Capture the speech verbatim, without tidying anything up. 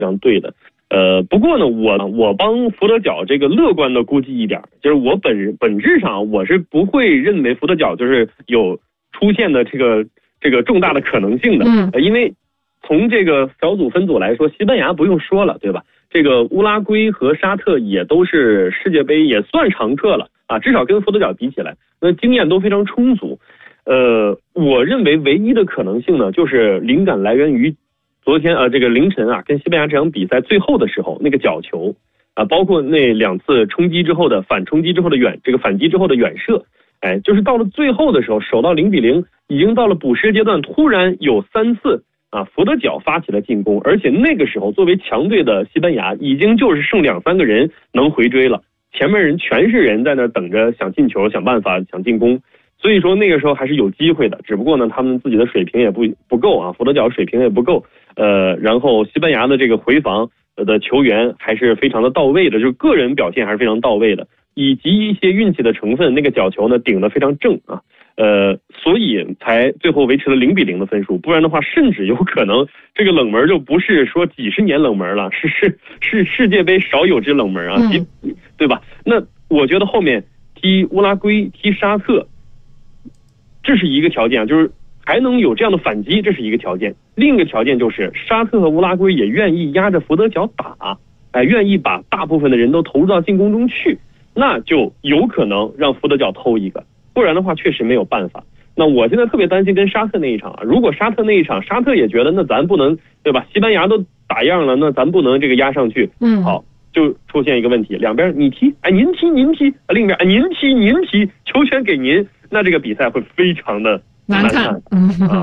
非常对的。呃，不过呢，我我帮福德角这个乐观的估计一点，就是我本本质上我是不会认为福德角就是有出现的这个这个重大的可能性的， 嗯， 呃、因为从这个小组分组来说，西班牙不用说了，对吧？这个乌拉圭和沙特也都是世界杯也算常客了啊，至少跟福德角比起来，那经验都非常充足。呃，我认为唯一的可能性呢，就是灵感来源于昨天啊，这个凌晨啊，跟西班牙这场比赛最后的时候那个角球啊，包括那两次冲击之后的反冲击之后的远这个反击之后的远射，哎，就是到了最后的时候，守到零比零，已经到了补时阶段，突然有三次啊，福德角发起了进攻，而且那个时候作为强队的西班牙已经就是剩两三个人能回追了，前面人全是人在那等着想进球、想办法、想进攻。所以说那个时候还是有机会的，只不过呢，他们自己的水平也不不够啊，福德角水平也不够，呃，然后西班牙的这个回防的球员还是非常的到位的，就是个人表现还是非常到位的，以及一些运气的成分，那个角球呢顶得非常正啊，呃，所以才最后维持了零比零的分数，不然的话，甚至有可能这个冷门就不是说几十年冷门了，是是是世界杯少有之冷门啊， 嗯、 对吧？那我觉得后面踢乌拉圭、踢沙特。这是一个条件，就是还能有这样的反击，这是一个条件。另一个条件就是沙特和乌拉圭也愿意压着福德角打，哎，愿意把大部分的人都投入到进攻中去，那就有可能让福德角偷一个，不然的话确实没有办法。那我现在特别担心跟沙特那一场啊，如果沙特那一场，沙特也觉得那咱不能对吧？西班牙都打样了，那咱不能这个压上去， 嗯， 好。就出现一个问题，两边你踢，哎，您踢您踢，另一边哎您踢您踢，球权给您，那这个比赛会非常的难看， 难看啊。